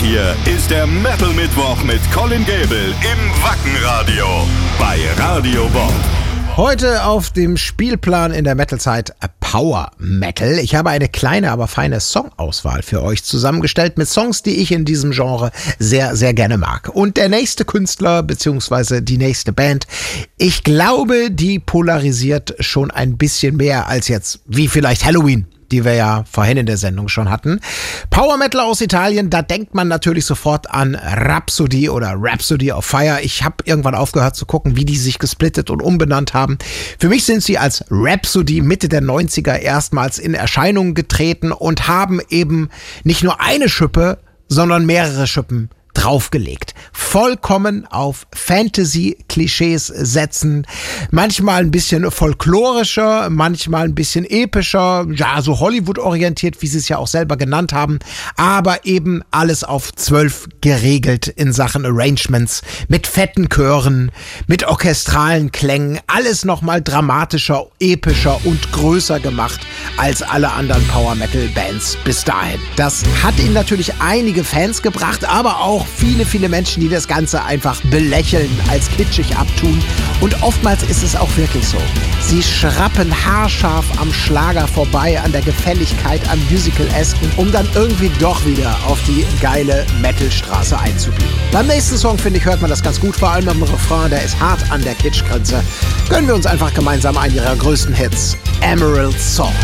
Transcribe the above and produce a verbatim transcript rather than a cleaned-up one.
hier ist der Metal Mittwoch mit Colin Gable im Wackenradio bei Radio Bob. Heute auf dem Spielplan in der Metalzeit Power Metal. Ich habe eine kleine, aber feine Songauswahl für euch zusammengestellt mit Songs, die ich in diesem Genre sehr, sehr gerne mag. Und der nächste Künstler bzw. die nächste Band, ich glaube, die polarisiert schon ein bisschen mehr als jetzt, wie vielleicht Halloween, die wir ja vorhin in der Sendung schon hatten. Power Metal aus Italien, da denkt man natürlich sofort an Rhapsody oder Rhapsody of Fire. Ich habe irgendwann aufgehört zu gucken, wie die sich gesplittet und umbenannt haben. Für mich sind sie als Rhapsody Mitte der neunziger erstmals in Erscheinung getreten und haben eben nicht nur eine Schippe, sondern mehrere Schippen draufgelegt. Vollkommen auf Fantasy-Klischees setzen. Manchmal ein bisschen folklorischer, manchmal ein bisschen epischer, ja, so Hollywood-orientiert, wie sie es ja auch selber genannt haben, aber eben alles auf zwölf geregelt in Sachen Arrangements, mit fetten Chören, mit orchestralen Klängen, alles nochmal dramatischer, epischer und größer gemacht als alle anderen Power-Metal-Bands bis dahin. Das hat ihnen natürlich einige Fans gebracht, aber auch viele, viele Menschen, die das Ganze einfach belächeln, als kitschig abtun. Und oftmals ist es auch wirklich so. Sie schrappen haarscharf am Schlager vorbei, an der Gefälligkeit, am Musical-esken, um dann irgendwie doch wieder auf die geile Metal-Straße einzubiegen. Beim nächsten Song, finde ich, hört man das ganz gut, vor allem am Refrain, der ist hart an der Kitschgrenze. Gönnen wir uns einfach gemeinsam einen ihrer größten Hits, Emerald Song.